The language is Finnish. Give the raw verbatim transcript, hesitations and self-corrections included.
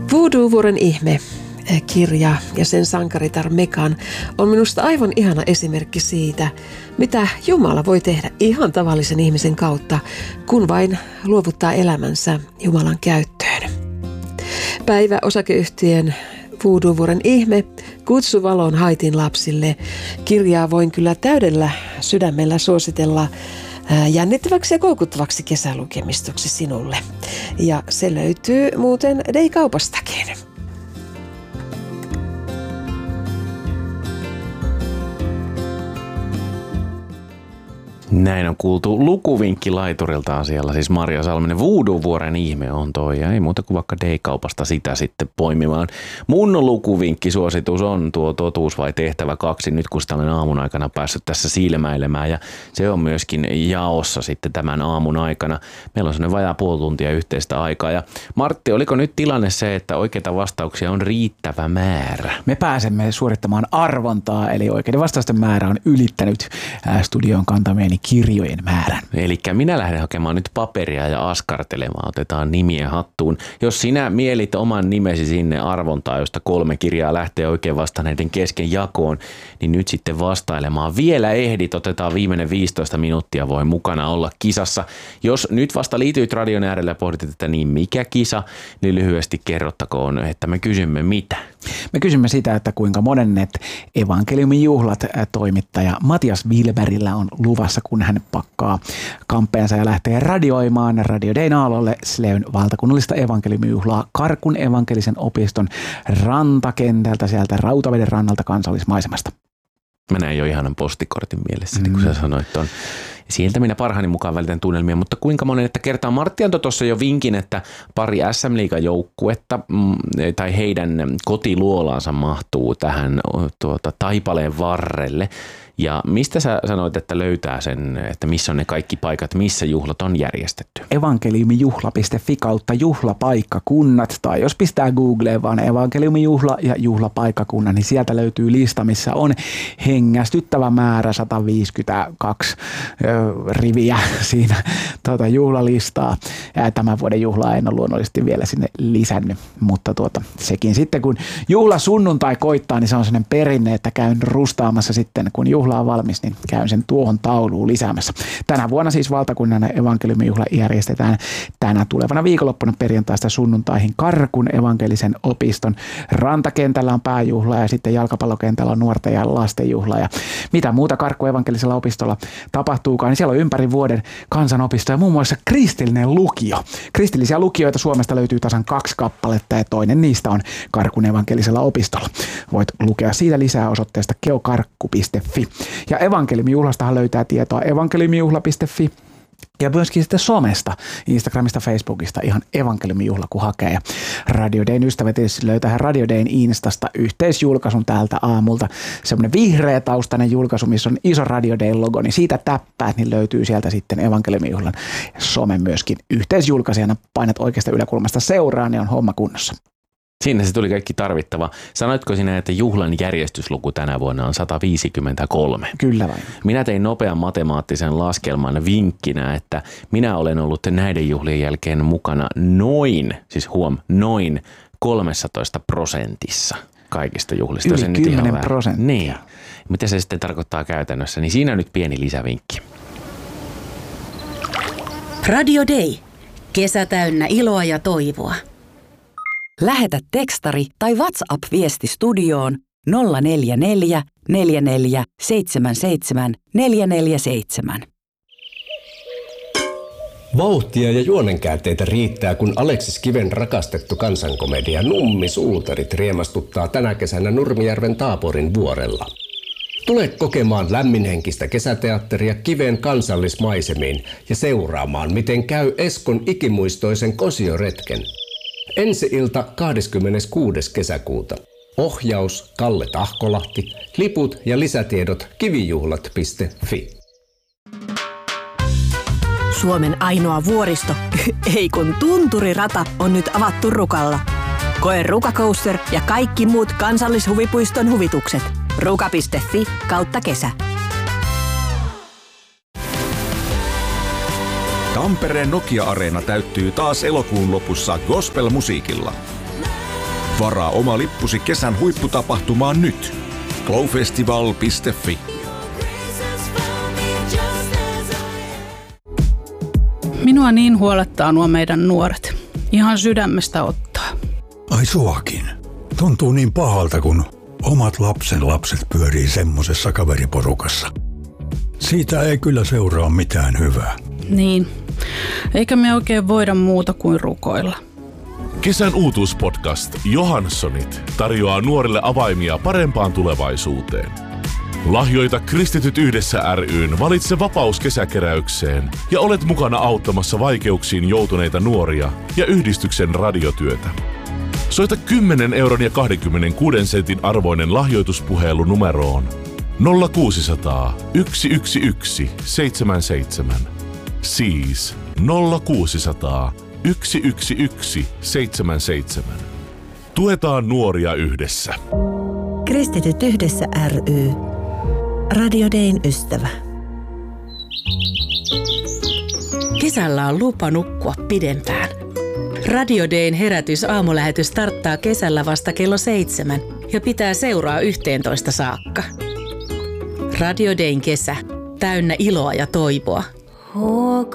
Voodoo-vuoren ihme kirja ja sen sankaritar Megan on minusta aivan ihana esimerkki siitä, mitä Jumala voi tehdä ihan tavallisen ihmisen kautta, kun vain luovuttaa elämänsä Jumalan käyttöön. Päivä osakeyhtiön Voodoo-vuoren ihme, Kutsu valoon Haitin lapsille. Kirjaa voin kyllä täydellä sydämellä suositella jännittäväksi ja koukuttavaksi kesälukemistoksi sinulle. Ja se löytyy muuten Day-kaupastakin. Näin on kuultu lukuvinkki laiturilta asialla, siis Marja Salminen. Voodoo-vuoren ihme on toi, ja ei muuta kuin vaikka Day-kaupasta sitä sitten poimimaan. Mun lukuvinkki-suositus on tuo Totuus vai tehtävä kaksi, nyt kun sitä olen aamun aikana päässyt tässä silmäilemään, ja se on myöskin jaossa sitten tämän aamun aikana. Meillä on sellainen vajaa puoli tuntia yhteistä aikaa, ja Martti, oliko nyt tilanne se, että oikeita vastauksia on riittävä määrä? Me pääsemme suorittamaan arvontaa, eli oikeiden vastausten määrä on ylittänyt studion kantamieni kirjojen määrän. Eli minä lähden hakemaan nyt paperia ja askartelemaan. Otetaan nimiä hattuun. Jos sinä mielit oman nimesi sinne arvontaan, josta kolme kirjaa lähtee oikein vastanneiden kesken jakoon, niin nyt sitten vastailemaan. Vielä ehdit, otetaan viimeinen viisitoista minuuttia, voi mukana olla kisassa. Jos nyt vasta liityit radion äärelle ja pohdit, että niin mikä kisa, niin lyhyesti kerrottakoon, että me kysymme mitä. Me kysymme sitä, että kuinka modennet evankeliumin juhlat toimittaja Matias Wilberillä on luvassa, kun hän pakkaa kamppeensa ja lähtee radioimaan Radio Dayn aallolle Sleyn valtakunnallista evankeliumin juhlaa Karkun evankelisen opiston rantakentältä sieltä Rautaveden rannalta kansallismaisemasta. Mä näin jo ihanan postikortin mielessäni, kun sä sanoit ton. Sieltä minä parhaani mukaan välitän tunnelmia, mutta kuinka monen, että kertaa Martti antoi tuossa jo vinkin, että pari S M-liigan joukkuetta tai heidän kotiluolaansa mahtuu tähän tuota, Taipaleen varrelle. Ja mistä sä sanoit, että löytää sen, että missä on ne kaikki paikat, missä juhlat on järjestetty? evankeliumijuhla piste fi kautta juhlapaikkakunnat, tai jos pistää Googleen vaan evankeliumijuhla ja juhlapaikkakunnan, niin sieltä löytyy lista, missä on hengästyttävä määrä sata viisikymmentäkaksi ö, riviä siinä tuota, juhlalistaa. Ja tämän vuoden juhlaa en ole luonnollisesti vielä sinne lisännyt, mutta tuota, sekin sitten kun juhla sunnuntai koittaa, niin se on sellainen perinne, että käyn rustaamassa sitten, kun juhla on valmis, niin käyn sen tuohon tauluun lisäämässä. Tänä vuonna siis valtakunnan evankeliumijuhla järjestetään tänä tulevana viikonloppuna perjantaista sunnuntaihin Karkun evankelisen opiston rantakentällä on pääjuhla ja sitten jalkapallokentällä on nuorten ja lasten juhla. Ja mitä muuta Karkun evankelisella opistolla tapahtuukaan, niin siellä on ympäri vuoden kansanopisto ja muun muassa kristillinen lukio. Kristillisiä lukioita Suomesta löytyy tasan kaksi kappaletta ja toinen niistä on Karkun evankelisella opistolla. Voit lukea siitä lisää osoitteesta geokarkku piste fi. Ja evankeliumijuhlastahan löytää tietoa evankeliumijuhla piste fi ja myöskin sitten somesta, Instagramista, Facebookista ihan evankeliumijuhla kun hakee. Ja Radio Dayn ystävät löytää Radio Dayn Instasta yhteisjulkaisun täältä aamulta. Semmoinen vihreä taustainen julkaisu, missä on iso Radio Dayn logo, niin siitä täppäät, niin löytyy sieltä sitten evankeliumijuhlan some myöskin yhteisjulkaisijana. Painat oikeasta yläkulmasta seuraa, niin on homma kunnossa. Siinä se tuli kaikki tarvittava. Sanoitko sinä, että juhlan järjestysluku tänä vuonna on sata viisikymmentäkolme? Kyllä vain. Minä tein nopean matemaattisen laskelman vinkkinä, että minä olen ollut näiden juhlien jälkeen mukana noin, siis huom, noin kolmetoista prosentissa kaikista juhlista. Yli kymmenen prosenttia. Niin. Mitä se sitten tarkoittaa käytännössä? Niin siinä on nyt pieni lisävinkki. Radio Day. Kesä täynnä iloa ja toivoa. Lähetä tekstari tai WhatsApp-viesti studioon nolla neljä neljä neljä neljä seitsemän seitsemän neljä neljä seitsemän. Vauhtia ja juonenkäänteitä riittää, kun Aleksis Kiven rakastettu kansankomedia Nummi Suutarit riemastuttaa tänä kesänä Nurmijärven Taaporin vuorella. Tule kokemaan lämminhenkistä kesäteatteria Kiven kansallismaisemiin ja seuraamaan, miten käy Eskon ikimuistoisen kosioretken. Ensi-ilta kahdeskymmeneskuudes kesäkuuta. Ohjaus Kalle Tahkolahti. Liput ja lisätiedot kivijuhlat piste fi. Suomen ainoa vuoristo, ei kun tunturirata, on nyt avattu Rukalla. Koe Ruka Coaster ja kaikki muut kansallishuvipuiston huvitukset. ruka piste fi kautta kesä. Tampereen Nokia-areena täyttyy taas elokuun lopussa gospel-musiikilla. Varaa oma lippusi kesän huipputapahtumaan nyt. glowfestival piste fi. Minua niin huolettaa nuo meidän nuoret. Ihan sydämestä ottaa. Ai suakin. Tuntuu niin pahalta, kun omat lapsen lapset pyörii semmosessa kaveriporukassa. Siitä ei kyllä seuraa mitään hyvää. Niin. Eikä me oikein voida muuta kuin rukoilla. Kesän uutuuspodcast Johanssonit tarjoaa nuorille avaimia parempaan tulevaisuuteen. Lahjoita Kristityt yhdessä ry:n Valitse vapaus kesäkeräykseen ja olet mukana auttamassa vaikeuksiin joutuneita nuoria ja yhdistyksen radiotyötä. Soita kymmenen euron ja kaksikymmentäkuusi sentin arvoinen lahjoituspuhelu numeroon nolla kuusisataa yksi yksi yksi seitsemän seitsemän. Siis nolla kuusisataa yksi yksi yksi seitsemän seitsemän. Tuetaan nuoria yhdessä. Kristityt yhdessä ry. Radio Dayn ystävä. Kesällä on lupa nukkua pidempään. Radio Dayn herätys aamulähetys starttaa kesällä vasta kello seitsemän ja pitää seuraa yhteentoista saakka. Radio Dayn kesä, täynnä iloa ja toivoa.